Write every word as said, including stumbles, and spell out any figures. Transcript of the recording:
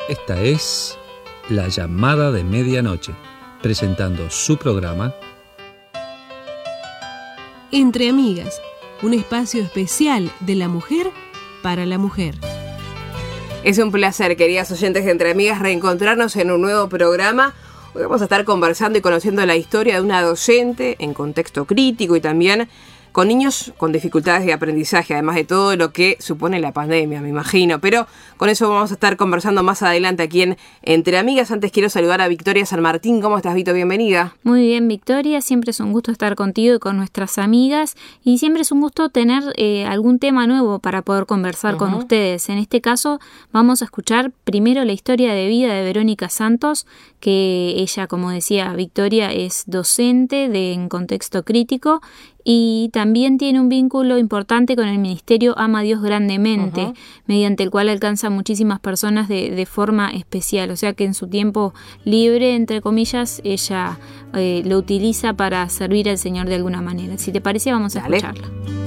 Esta es La Llamada de Medianoche, presentando su programa Entre Amigas, un espacio especial de la mujer para la mujer. Es un placer, queridas oyentes de Entre Amigas, reencontrarnos en un nuevo programa. Hoy vamos a estar conversando y conociendo la historia de una docente en contexto crítico y también con niños con dificultades de aprendizaje, además de todo lo que supone la pandemia, me imagino. Pero con eso vamos a estar conversando más adelante aquí en Entre Amigas. Antes quiero saludar a Victoria San Martín. ¿Cómo estás, Vito? Bienvenida. Muy bien, Victoria. Siempre es un gusto estar contigo y con nuestras amigas. Y siempre es un gusto tener eh, algún tema nuevo para poder conversar uh-huh. con ustedes. En este caso vamos a escuchar primero la historia de vida de Verónica Santos, que ella, como decía Victoria, es docente de, en contexto crítico y también tiene un vínculo importante con el Ministerio Ama a Dios Grandemente, uh-huh. mediante el cual alcanza a muchísimas personas de, de forma especial. O sea que en su tiempo libre, entre comillas, ella eh, lo utiliza para servir al Señor de alguna manera. Si te parece, vamos a Dale. escucharla.